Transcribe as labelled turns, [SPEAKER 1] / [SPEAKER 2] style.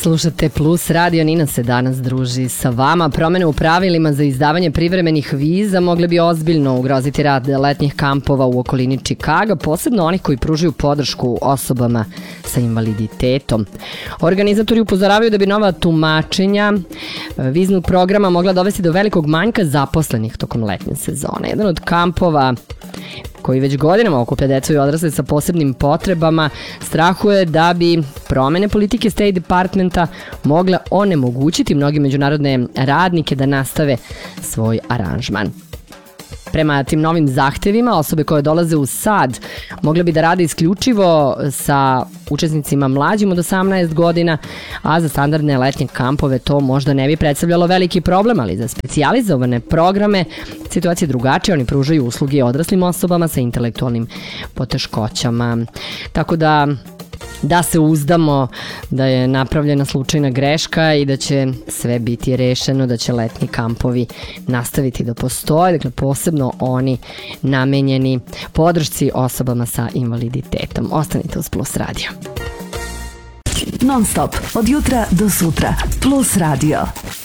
[SPEAKER 1] Slušate Plus Radio, Nina se danas druži sa vama. Promene u pravilima za izdavanje privremenih viza mogle bi ozbiljno ugroziti rad letnjih kampova u okolini Čikaga, posebno onih koji pružaju podršku osobama sa invaliditetom. Organizatori upozoravaju da bi nova tumačenja viznog programa mogla dovesti do velikog manjka zaposlenih tokom letnje sezone. Jedan od kampova koji već godinama okuplja decu i odrasle sa posebnim potrebama, strahuje da bi promene politike State Departmenta mogle onemogućiti mnogi međunarodne radnike da nastave svoj aranžman. Prema tim novim zahtevima, osobe koje dolaze u SAD mogle bi da rade isključivo sa učesnicima mlađim od 18 godina, a za standardne letnje kampove to možda ne bi predstavljalo veliki problem, ali za specijalizovane programe situacija je drugačija. Oni pružaju usluge odraslim osobama sa intelektualnim poteškoćama. Tako da se uzdamo da je napravljena slučajna greška i da će sve biti rešeno, da će letnji kampovi nastaviti da postoje, dakle posebno oni namenjeni podršci osobama sa invaliditetom. Ostanite uz Plus Radio.
[SPEAKER 2] Non stop, od jutra do sutra. Plus Radio.